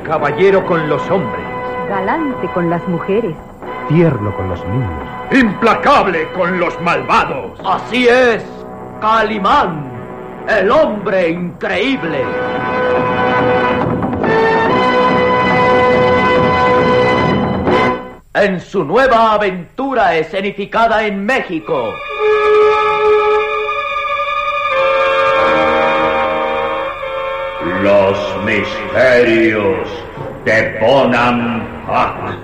Caballero con los hombres. Galante con las mujeres. Tierno con los niños. Implacable con los malvados. Así es, Calimán, el hombre increíble. En su nueva aventura escenificada en México. Los misterios de Bonampak.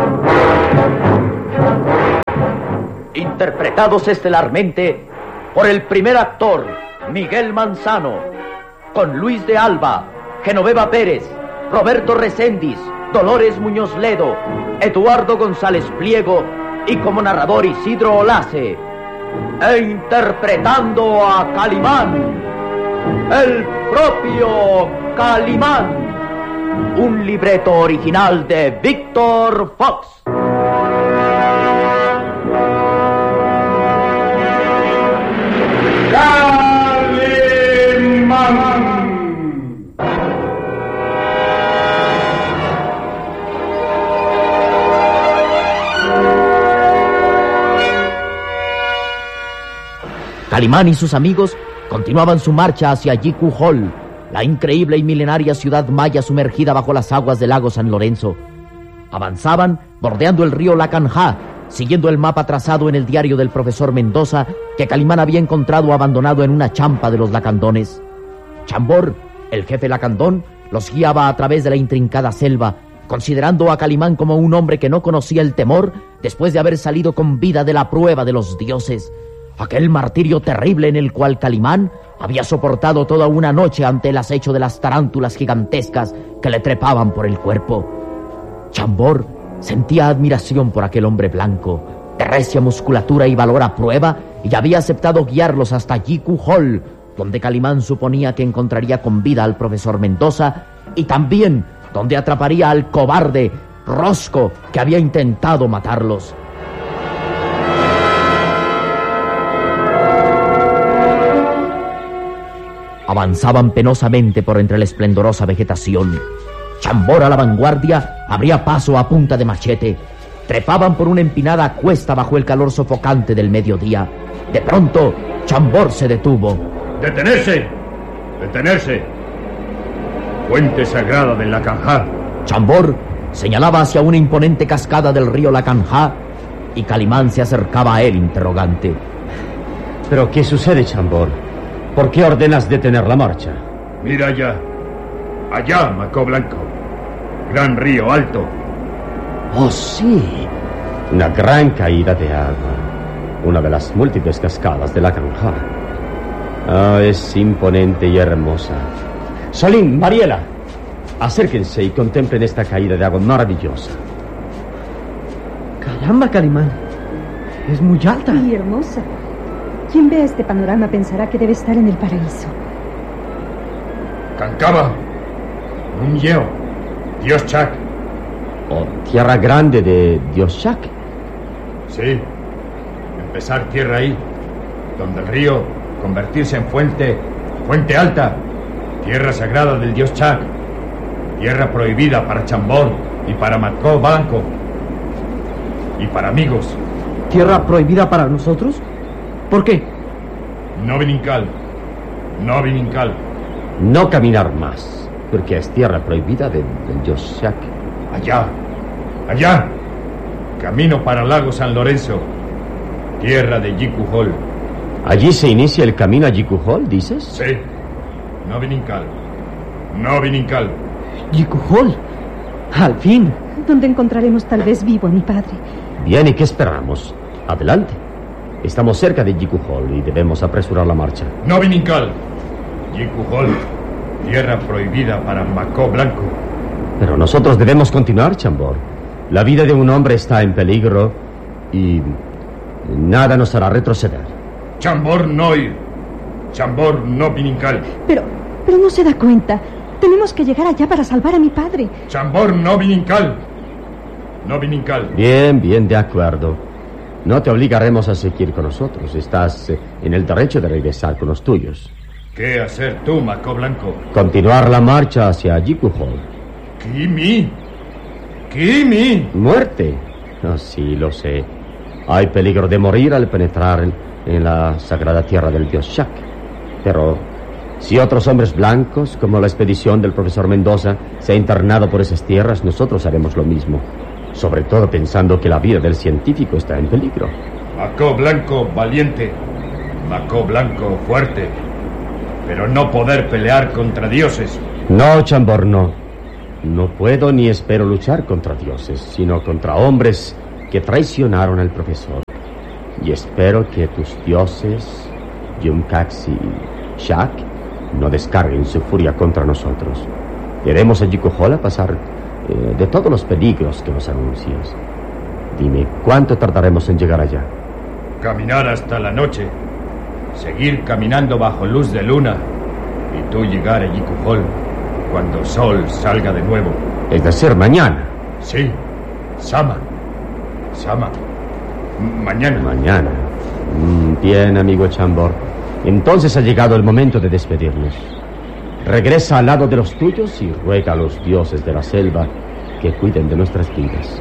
Interpretados estelarmente por el primer actor, Miguel Manzano, con Luis de Alba, Genoveva Pérez, Roberto Reséndiz, Dolores Muñoz Ledo, Eduardo González Pliego y como narrador Isidro Olace. E interpretando a Calimán, el propio Calimán, un libreto original de Víctor Fox. Calimán y sus amigos continuaban su marcha hacia Yicu Hall, la increíble y milenaria ciudad maya sumergida bajo las aguas del lago San Lorenzo. Avanzaban bordeando el río Lacanjá, siguiendo el mapa trazado en el diario del profesor Mendoza que Calimán había encontrado abandonado en una champa de los lacandones. Chambor, el jefe lacandón, los guiaba a través de la intrincada selva, considerando a Calimán como un hombre que no conocía el temor después de haber salido con vida de la prueba de los dioses. Aquel martirio terrible en el cual Calimán había soportado toda una noche ante el acecho de las tarántulas gigantescas que le trepaban por el cuerpo. Chambor sentía admiración por aquel hombre blanco, de recia musculatura y valor a prueba, y había aceptado guiarlos hasta Yicu Hall, donde Calimán suponía que encontraría con vida al profesor Mendoza, y también donde atraparía al cobarde Rosco que había intentado matarlos. Avanzaban penosamente por entre la esplendorosa vegetación. Chambor a la vanguardia abría paso a punta de machete. Trepaban por una empinada cuesta bajo el calor sofocante del mediodía. De pronto, Chambor se detuvo. ¡Detenerse! ¡Detenerse! Fuente sagrada del Lacanjá. Chambor señalaba hacia una imponente cascada del río Lacanjá y Calimán se acercaba a él interrogante. ¿Pero qué sucede, Chambor? ¿Por qué ordenas detener la marcha? Mira allá. Allá, Maco Blanco. Gran río alto. Oh, sí. Una gran caída de agua. Una de las múltiples cascadas de Lacanjá. Ah, es imponente y hermosa. Solín, Mariela, acérquense y contemplen esta caída de agua maravillosa. Caramba, Calimán. Es muy alta. Y hermosa. Quien vea este panorama pensará que debe estar en el paraíso. Cancaba. Un yeo. Dios Chac. Oh, tierra grande de Dios Chac. Sí. Empezar tierra ahí, donde el río convertirse en fuente alta. Tierra sagrada del Dios Chac. Tierra prohibida para Chambor y para Maco Blanco. Y para amigos. ¿Tierra prohibida para nosotros? ¿Por qué? No vinincal. No vinincal. No caminar más, porque es tierra prohibida del Dios Chac. Allá. Allá. Camino para el lago San Lorenzo. Tierra de Yicu Hall. ¿Allí se inicia el camino a Yicu Hall, dices? Sí. No vinincal. No vinincal. Yicu Hall. Al fin. Donde encontraremos tal vez vivo a mi padre. Bien, ¿y qué esperamos? Adelante. Estamos cerca de Yicu Hall y debemos apresurar la marcha. No vinincal. Yicu Hall. Tierra prohibida para Maco Blanco. Pero nosotros debemos continuar, Chambor. La vida de un hombre está en peligro y nada nos hará retroceder. Chambor no ir. Chambor no vinincal. Pero no se da cuenta. Tenemos que llegar allá para salvar a mi padre. Chambor no vinincal. No vinincal. Bien, de acuerdo. No te obligaremos a seguir con nosotros. Estás en el derecho de regresar con los tuyos. ¿Qué hacer tú, Maco Blanco? Continuar la marcha hacia Yicu Hall. Kimi. Kimi. ¿Muerte? Oh, sí, lo sé. Hay peligro de morir al penetrar en la sagrada tierra del dios Shak. Pero si otros hombres blancos, como la expedición del profesor Mendoza, se ha internado por esas tierras, nosotros haremos lo mismo. Sobre todo pensando que la vida del científico está en peligro. Macó Blanco valiente, Macó Blanco fuerte, pero no poder pelear contra dioses. No, Chambord, no. No puedo ni espero luchar contra dioses, sino contra hombres que traicionaron al profesor. Y espero que tus dioses, Yumkax y Shak, no descarguen su furia contra nosotros. Iremos a Jikuhol a pasar de todos los peligros que nos anuncias. Dime, ¿cuánto tardaremos en llegar allá? Caminar hasta la noche, seguir caminando bajo luz de luna, y tú llegar a Jikuhol cuando el sol salga de nuevo. Es decir, mañana. Sí, Sama. Mañana. Mañana. Bien, amigo Chambord. Entonces ha llegado el momento de despedirnos. Regresa al lado de los tuyos y ruega a los dioses de la selva que cuiden de nuestras vidas.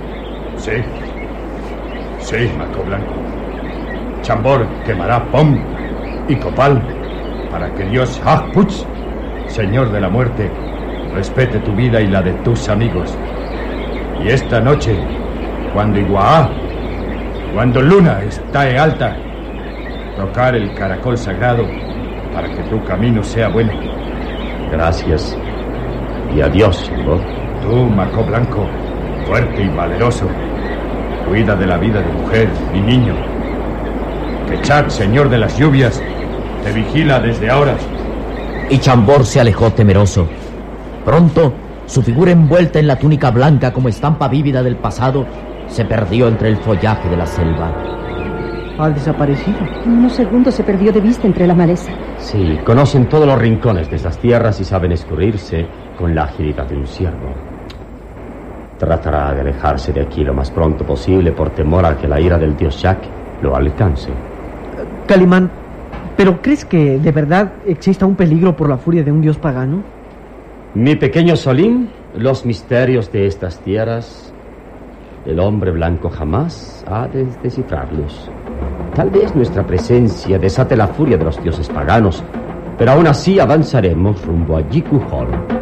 Sí, Macó Blanco. Chambord quemará Pom y Copal para que Dios Hagpuch, Señor de la muerte, respete tu vida y la de tus amigos. Y esta noche, cuando Iguaá, cuando Luna está alta, tocar el caracol sagrado para que tu camino sea bueno. Gracias. Y adiós, Chambord. Tú, Macó Blanco, fuerte y valeroso, cuida de la vida de mujer y niño. Que Chak, Señor de las lluvias, te vigila desde ahora. Y Chambord se alejó temeroso. Pronto, su figura envuelta en la túnica blanca como estampa vívida del pasado se perdió entre el follaje de la selva. ¿Ha desaparecido? En unos segundos se perdió de vista entre la maleza. Sí, conocen todos los rincones de esas tierras y saben escurrirse con la agilidad de un ciervo. Tratará de alejarse de aquí lo más pronto posible por temor a que la ira del dios Shak lo alcance. Calimán, ¿pero crees que de verdad exista un peligro por la furia de un dios pagano? Mi pequeño Solín, los misterios de estas tierras, el hombre blanco jamás ha de descifrarlos. Tal vez nuestra presencia desate la furia de los dioses paganos, pero aún así avanzaremos rumbo a Jikuhol.